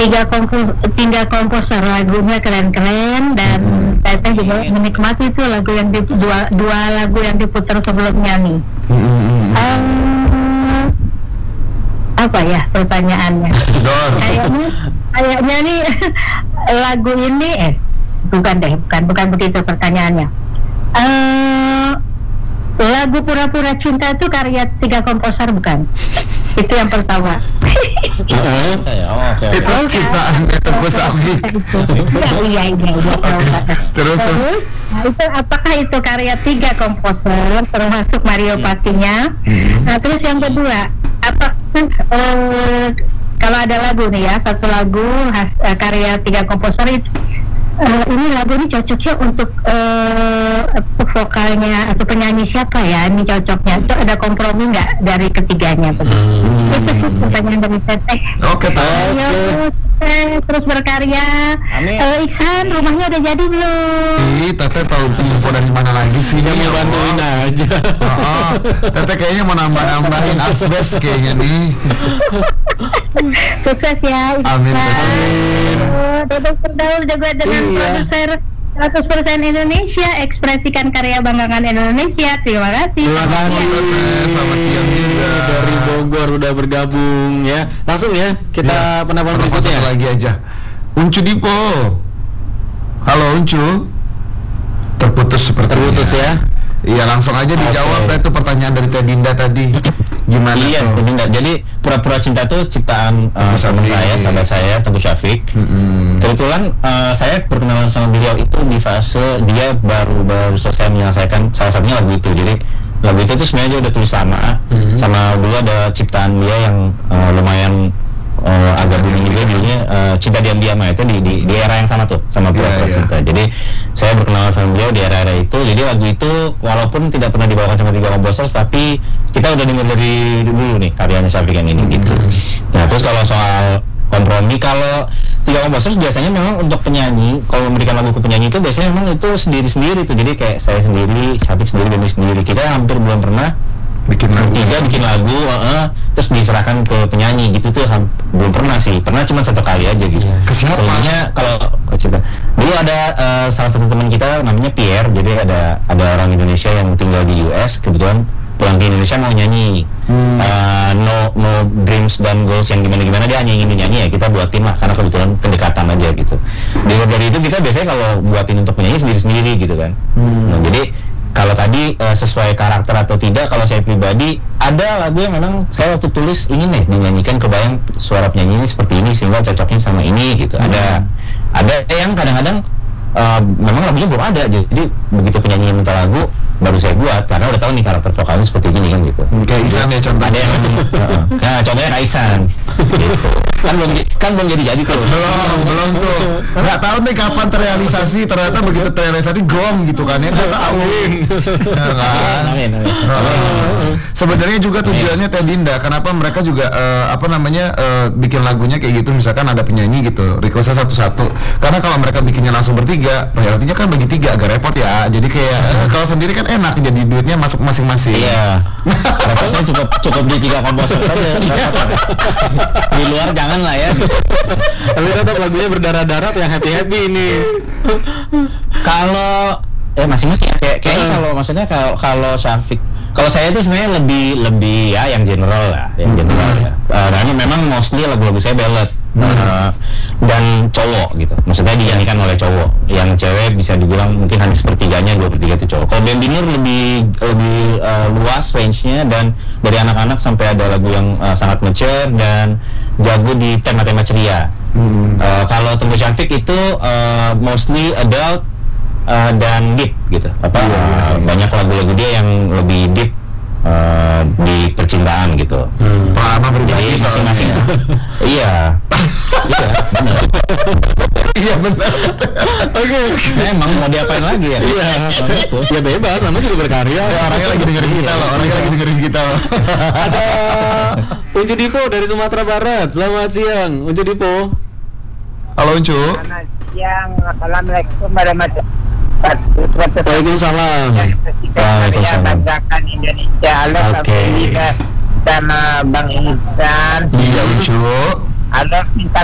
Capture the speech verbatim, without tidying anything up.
tiga kompos tiga komposer lagunya keren-keren dan hmm. Teteh juga menikmati itu lagu yang di, dua dua lagu yang diputar sebelumnya nih. Hmm. Um, apa ya pertanyaannya? kayaknya kayaknya nih lagu ini eh bukan deh bukan bukan begitu pertanyaannya. Uh, lagu Pura-Pura Cinta itu karya tiga komposer bukan? Itu yang pertama. Itu ciptaan Teguh Syafik. Iya iya iya. Terus terus. Nah, itu apakah itu karya tiga komposer termasuk Mario pastinya? Nah terus yang kedua, apakah uh, kalau ada lagu nih ya satu lagu khas uh, karya tiga komposer itu Uh, ini lagu ini cocoknya untuk uh, vokalnya atau penyanyi siapa ya? Ini cocoknya. Itu ada kompromi nggak dari ketiganya? Hmm. Itu sih pertanyaan dari Teteh. Oke, Pak. Ayo, Teteh terus berkarya. Amin. Uh, Iksan, rumahnya udah jadi belum? Ih, Teteh tahu info dari mana lagi sih? Dia mau bantuin aja. Oh, Teteh kayaknya mau nambah-nambahin asbes kayaknya nih. Sukses ya, Iksan. Amin. Amin. Teteh Firdaus juga dengan produser seratus persen Indonesia, ekspresikan karya, banggakan Indonesia. Terima kasih. Terima kasih. Selamat siang juga. Dari Bogor udah bergabung ya. Langsung ya kita ya, pendapat berikutnya lagi aja. Uncu Dipo. Halo Uncu. Terputus seperti terputus ya. Iya langsung aja dijawab okay. Itu pertanyaan dari Teh Dinda tadi. Gimana iya, tuh? Dinda. Jadi Pura-Pura Cinta itu ciptaan uh, teman saya, sahabat saya, Teguh Syafik. Mm-hmm. Kebetulan uh, saya berkenalan sama beliau itu di fase dia baru baru selesai menyelesaikan salah satunya lagu itu. Jadi lagu itu tuh sebenarnya dia udah tulis lama. Mm-hmm. Sama dulu ada ciptaan dia yang uh, lumayan uh, agak booming juga judulnya uh, Cinta Diam-Diam itu di, di di era yang sama tuh sama Pura-Pura yeah, Cinta. Yeah. Jadi saya berkenalan sama beliau di era-era itu. Jadi lagu itu walaupun tidak pernah dibawakan sama tiga komposer, tapi kita udah dengar dari dulu nih karyanya Syafik yang ini mm-hmm. gitu. Nah terus kalau soal kompromi, kalau tiga komposer biasanya memang untuk penyanyi, kalau memberikan lagu ke penyanyi itu biasanya memang itu sendiri-sendiri tuh. Jadi kayak saya sendiri, Syafik sendiri, Demi sendiri. Kita hampir belum pernah bikin lagu tiga bikin lagu uh, terus diserahkan ke penyanyi gitu tuh ham, belum pernah sih, pernah cuma satu kali aja gitu. Ke siapa? Soalnya kalau ke cerita dulu ada uh, salah satu teman kita namanya Pierre, jadi ada ada orang Indonesia yang tinggal di U S, kebetulan pulang ke Indonesia mau nyanyi hmm. uh, no no dreams dan goals yang gimana gimana, dia hanya ingin nyanyi ya kita buatin lah karena kebetulan kedekatan aja gitu. Dari dari itu kita biasanya kalau buatin untuk penyanyi sendiri sendiri gitu kan. Hmm. Nah, jadi kalau tadi uh, sesuai karakter atau tidak, kalau saya pribadi ada lagu yang memang saya waktu tulis ingin nih dinyanyikan, kebayang suara penyanyi ini seperti ini sehingga cocoknya sama ini gitu. Hmm. Ada ada yang kadang-kadang uh, memang lagunya belum ada, jadi begitu penyanyi yang minta lagu baru saya buat karena udah tahu nih karakter vokalnya seperti gini kan gitu. Kayak Ihsan ya contohnya. Ada yang uh, nah contohnya kayak Ihsan gitu. Kan belum kan belum jadi jadi tuh. Belum belum tuh. Nggak tahu nih kapan terrealisasi, ternyata begitu terrealisasi gong gitu kan ya. Nggak tahu. Amin. Sebenarnya juga tujuannya Teh Dinda, kenapa mereka juga uh, apa namanya uh, bikin lagunya kayak gitu, misalkan ada penyanyi gitu, requestnya satu-satu. Karena kalau mereka bikinnya langsung bertiga, royaltinya kan bagi tiga agak repot ya. Jadi kayak uh, kalau sendiri kan enak, jadi duitnya masuk masing-masing. Iya. Repotnya cukup cukup di tiga komposer saja. Di luar jangan lah ya. Tapi tetap lagunya berdarah-darah yang happy-happy ini. Kalau eh masing-masing ya, kayak kayaknya kalau maksudnya kalau kalau Syafik, kalau saya itu sebenarnya lebih lebih ya yang general lah, yang general ya. Uh, karena memang mostly lagu-lagu saya ballad. Uh, dan cowok gitu, maksudnya dinyanyikan oleh cowok. Yang cewek bisa dibilang mungkin hanya sepertiganya, dua per tiga itu cowok. Kalau Band Binur lebih lebih uh, luas range-nya, dan dari anak-anak sampai ada lagu yang uh, sangat mature dan jago di tema-tema ceria. Hmm. Uh, kalau Teguh Syafik itu uh, mostly adult uh, dan deep gitu. Apa iya, uh, banyak lagu-lagu dia yang lebih deep uh, di percintaan gitu. Hmm. Pengalaman pribadi masing-masing. Iya. Iya, benar. Iya benar. Oke. Emang mau diapain lagi ya? Iya. Ya bebas, namanya juga berkarya. Ya, orangnya lagi dengerin kita loh. Orangnya lagi dengerin kita loh. Ada Uncu Dipo dari Sumatera Barat. Selamat siang, Uncu Dipo. Halo Uncu. Selamat siang. Assalamualaikum warahmatullahi wabarakatuh. Waalaikumsalam. Waalaikumsalam. Banggakan Indonesia. Halo, Oke. sama Bang Ihsan. Iya Uncu. Halo, minta